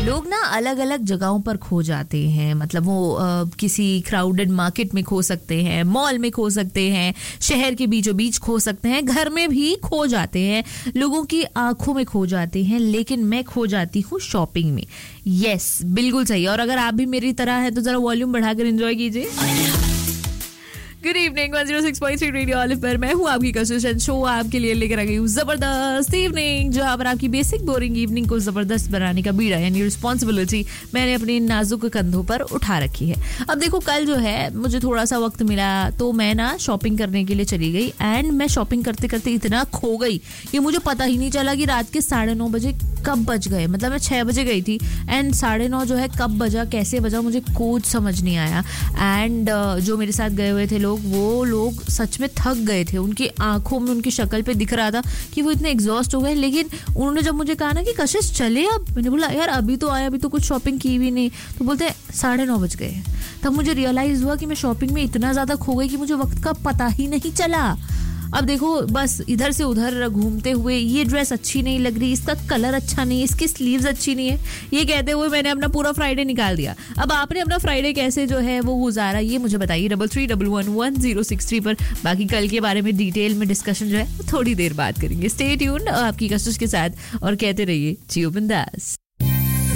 लोग ना अलग अलग जगहों पर खो जाते हैं, मतलब वो किसी क्राउडेड मार्केट में खो सकते हैं, मॉल में खो सकते हैं, शहर के बीचों बीच खो सकते हैं, घर में भी खो जाते हैं, लोगों की आंखों में खो जाते हैं, लेकिन मैं खो जाती हूँ शॉपिंग में। यस, बिल्कुल सही। और अगर आप भी मेरी तरह है तो जरा वॉल्यूम बढ़ाकर एंजॉय कीजिए। गुड इवनिंग, 106.3 रेडियो ऑलिव पर मैं हूँ आपकी कशिश। शो आपके लिए लेकर आ गई हूँ जबरदस्त इवनिंग, जहाँ पर आपकी बेसिक बोरिंग इवनिंग को जबरदस्त बनाने का बीड़ा यानी रिस्पॉन्सिबिलिटी मैंने अपने नाजुक कंधों पर उठा रखी है। अब देखो, कल जो है मुझे थोड़ा सा वक्त मिला तो मैं ना शॉपिंग करने के लिए चली गई एंड मैं शॉपिंग करते करते इतना खो गई कि मुझे पता ही नहीं चला कि रात के 9:30 बजे कब बज गए। मतलब मैं 6 बजे गई थी एंड 9:30 जो है कब बजा, कैसे बजा, मुझे कुछ समझ नहीं आया। एंड जो मेरे साथ गए हुए थे लोग, वो लोग सच में थक गए थे। उनकी आंखों में, उनकी शक्ल पे दिख रहा था कि वो इतने एग्जॉस्ट हो गए। लेकिन उन्होंने जब मुझे कहा ना कि कशिश चले अब, मैंने बोला यार अभी तो आया, अभी तो कुछ शॉपिंग की भी नहीं। तो बोलते 9:30 बज गए। तब मुझे रियलाइज हुआ कि मैं शॉपिंग में इतना ज्यादा खो गई कि मुझे वक्त का पता ही नहीं चला। अब देखो, बस इधर से उधर घूमते हुए, ये ड्रेस अच्छी नहीं लग रही, इसका कलर अच्छा नहीं, इसकी स्लीव्स अच्छी नहीं है, ये कहते हुए मैंने अपना पूरा फ्राइडे निकाल दिया। अब आपने अपना फ्राइडे कैसे जो है वो गुजारा, ये मुझे बताइए 33111063 पर। बाकी कल के बारे में डिटेल में डिस्कशन जो है थोड़ी देर बाद करेंगे। स्टे ट्यून्ड आपकी कशिश के साथ और कहते रहिए जियो बिंदास।